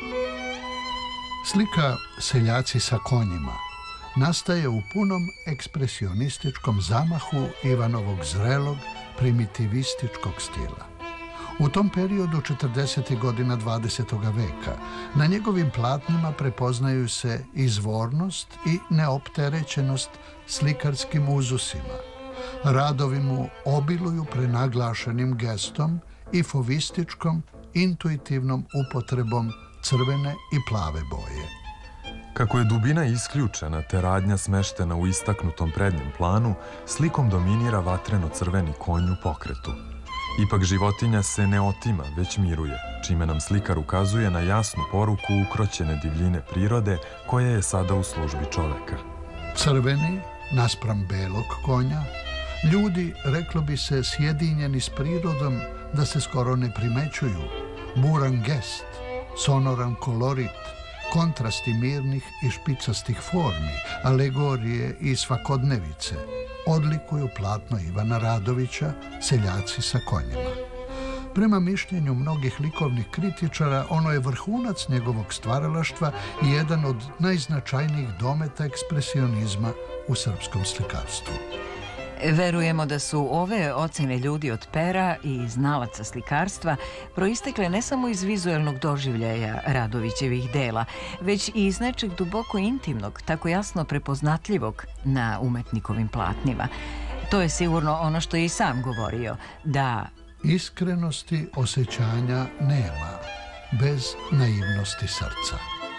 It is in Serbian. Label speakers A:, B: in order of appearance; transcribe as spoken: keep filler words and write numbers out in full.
A: Slika Seljaci sa konjima nastaje u punom ekspresionističkom zamahu Ivanovog zrelog primitivističkog stila. U tom periodu četrdesetih godina dvadesetog veka na njegovim platnima prepoznaju se izvornost i neopterećenost slikarskim uzusima. Radovi mu obiluju prenaglašenim gestom i fovističkom, intuitivnom upotrebom crvene i plave boje.
B: Kako je dubina isključena te radnja smeštena u istaknutom prednjem planu, slikom dominira vatreno-crveni konj u pokretu. Ipak životinja se ne otima, već miruje, čime nam slikar ukazuje na jasnu poruku ukroćene divljine prirode koja je sada u službi čoveka.
A: Crveni, naspram belog konja, ljudi, reklo bi se, sjedinjeni s prirodom da se skoro ne primećuju. Buran gest, sonoran kolorit, kontrasti mirnih i špicastih formi, alegorije i svakodnevice odlikuju platno Ivana Radovića Seljaci sa konjima. Prema mišljenju mnogih likovnih kritičara, ono je vrhunac njegovog stvaralaštva i jedan od najznačajnijih dometa ekspresionizma u srpskom slikarstvu.
C: Verujemo da su ove ocene ljudi od pera i znalaca slikarstva proistekle ne samo iz vizuelnog doživljaja Radovićevih dela, već i iz nečeg duboko intimnog, tako jasno prepoznatljivog na umetnikovim platnima. To je sigurno ono što je i sam govorio, da
A: iskrenosti osjećanja nema bez naivnosti srca.